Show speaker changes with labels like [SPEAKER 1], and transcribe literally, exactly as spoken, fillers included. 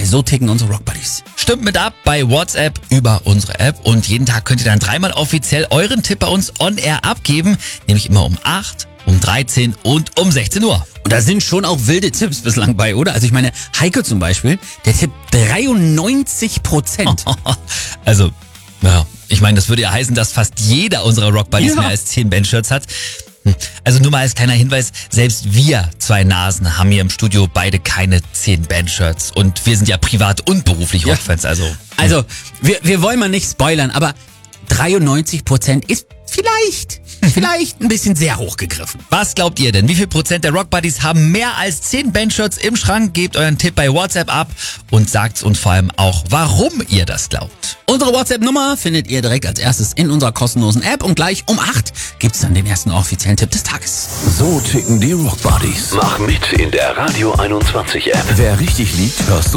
[SPEAKER 1] so ticken unsere Rock Buddies.
[SPEAKER 2] Stimmt mit ab bei WhatsApp über unsere App und jeden Tag könnt ihr dann dreimal offiziell euren Tipp bei uns on air abgeben, nämlich immer um acht, um dreizehn und um sechzehn Uhr.
[SPEAKER 1] Und da sind schon auch wilde Tipps bislang bei, oder? Also ich meine, Heike zum Beispiel, der tippt dreiundneunzig Prozent.
[SPEAKER 2] Also, ja, ich meine, das würde ja heißen, dass fast jeder unserer Rock Buddies
[SPEAKER 1] Ja.
[SPEAKER 2] mehr als zehn Bandshirts hat. Also nur mal als kleiner Hinweis, selbst wir zwei Nasen haben hier im Studio beide keine zehn Bandshirts. Und wir sind ja privat und beruflich
[SPEAKER 1] Ja.
[SPEAKER 2] Rockfans, also...
[SPEAKER 1] Also, wir, wir wollen mal nicht spoilern, aber dreiundneunzig Prozent ist vielleicht, vielleicht ein bisschen sehr hochgegriffen.
[SPEAKER 2] Was glaubt ihr denn? Wie viel Prozent der Rock Buddies haben mehr als zehn Bandshirts im Schrank? Gebt euren Tipp bei WhatsApp ab und sagt uns vor allem auch, warum ihr das glaubt.
[SPEAKER 1] Unsere WhatsApp-Nummer findet ihr direkt als erstes in unserer kostenlosen App und gleich um acht gibt's dann den ersten offiziellen Tipp des Tages.
[SPEAKER 3] So ticken die Rock Buddies.
[SPEAKER 4] Mach mit in der Radio einundzwanzig App.
[SPEAKER 3] Wer richtig liegt, hörst du